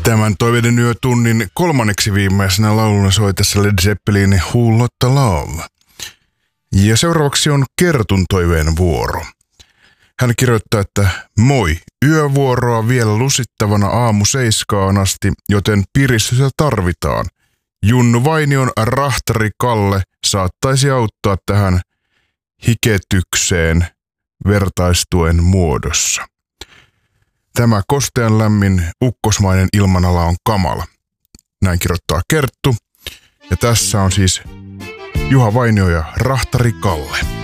Tämän toiveiden yötunnin kolmanneksi viimeisenä lauluna soi tässä Led Zeppelin Who Lot the Love. Ja seuraavaksi on Kertun toiveen vuoro. Hän kirjoittaa, että moi, yövuoroa vielä lusittavana aamu 7 asti, joten piristystä tarvitaan. Junnu Vainion rahtari Kalle saattaisi auttaa tähän hiketykseen vertaistuen muodossa. Tämä kostean lämmin ukkosmainen ilmanala on kamala. Näin kirjoittaa Kerttu. Ja tässä on siis Juha Vainio ja rahtari Kalle.